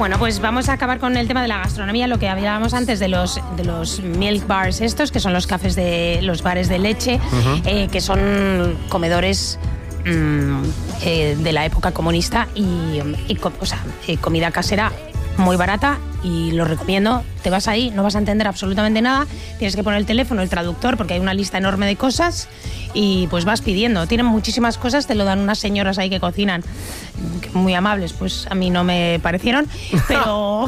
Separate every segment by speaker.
Speaker 1: Bueno, pues vamos a acabar con el tema de la gastronomía, lo que hablábamos antes de los milk bars estos, que son los cafés de los bares de leche, que son comedores de la época comunista y comida casera muy barata, y lo recomiendo. Te vas ahí, no vas a entender absolutamente nada, tienes que poner el teléfono, el traductor, porque hay una lista enorme de cosas y pues vas pidiendo. Tienen muchísimas cosas, te lo dan unas señoras ahí que cocinan, muy amables, pues a mí no me parecieron, pero...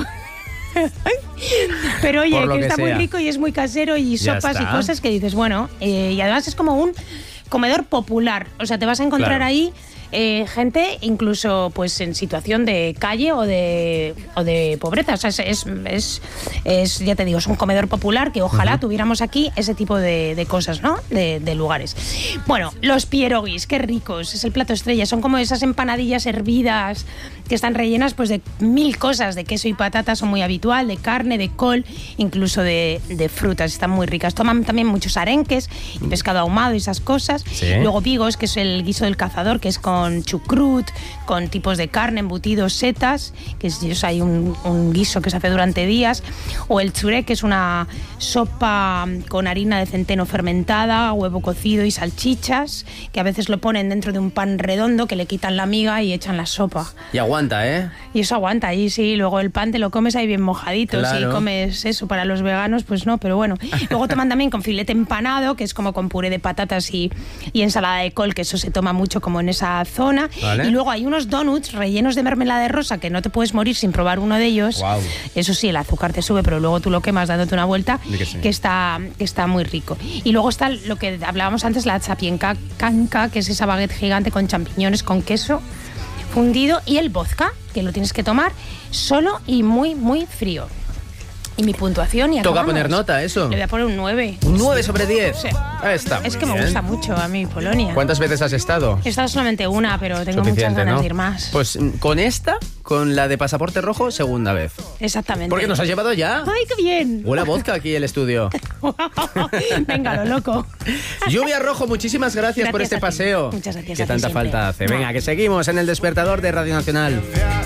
Speaker 1: pero oye, que está muy rico y es muy casero, y sopas y cosas que dices, bueno, y además es como un comedor popular, o sea, te vas a encontrar ahí gente incluso pues en situación de calle o de pobreza. O sea, es ya te digo, es un comedor popular que ojalá tuviéramos aquí ese tipo de cosas, ¿no? De lugares. Bueno, los pierogis, qué ricos, es el plato estrella. Son como esas empanadillas hervidas que están rellenas pues de 1000 cosas, de queso y patatas, son muy habitual, de carne, de col, incluso de frutas, están muy ricas. Toman también muchos arenques y pescado ahumado y esas cosas. ¿Sí? Luego bigos, que es el guiso del cazador, que es con chucrut, con tipos de carne, embutidos, setas, que hay un guiso que se hace durante días. O el churé, que es una sopa con harina de centeno fermentada, huevo cocido y salchichas, que a veces lo ponen dentro de un pan redondo, que le quitan la miga y echan la sopa.
Speaker 2: Y aguanta, ¿eh?
Speaker 1: Y eso aguanta, y sí, luego el pan te lo comes ahí bien mojadito.
Speaker 2: Claro.
Speaker 1: Si comes eso para los veganos, pues no, pero bueno. Luego toman también con filete empanado, que es como con puré de patatas y ensalada de col, que eso se toma mucho como en esa zona. Vale. Y luego hay unos donuts rellenos de mermelada de rosa que no te puedes morir sin probar uno de ellos. Wow. Eso sí, el azúcar te sube, pero luego tú lo quemas dándote una vuelta, que está muy rico. Y luego está lo que hablábamos antes, la chapienca canca, que es esa baguette gigante con champiñones, con queso fundido, y el vodka, que lo tienes que tomar solo y muy, muy frío. Y mi puntuación, y
Speaker 2: toca poner nota, eso.
Speaker 1: Le voy a poner un 9.
Speaker 2: ¿Un 9 sobre 10?
Speaker 1: Sí.
Speaker 2: Está muy
Speaker 1: es que
Speaker 2: bien.
Speaker 1: Me gusta mucho a mí Polonia.
Speaker 2: ¿Cuántas veces has estado?
Speaker 1: He estado solamente una, pero tengo muchas ganas de ir más.
Speaker 2: Pues con esta, con la de pasaporte rojo, segunda vez.
Speaker 1: Exactamente.
Speaker 2: Porque nos has llevado ya.
Speaker 1: ¡Ay, qué bien!
Speaker 2: Huele a vodka aquí el estudio.
Speaker 1: Venga, lo loco.
Speaker 2: Lluvia Rojo, muchísimas gracias por este paseo.
Speaker 1: Muchas gracias.
Speaker 2: Que tanta falta hace. Venga, que seguimos en El Despertador de Radio Nacional.